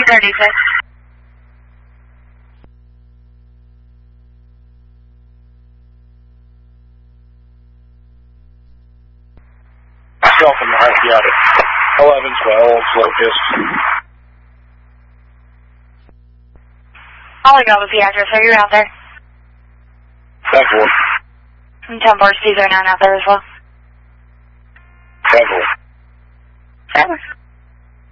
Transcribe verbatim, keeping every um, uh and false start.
thirty-six. Myself and the Harvey out at eleven twelve, Locust. All I got was the address. Are you out there? ten four. And ten four, Caesar nine out there as well.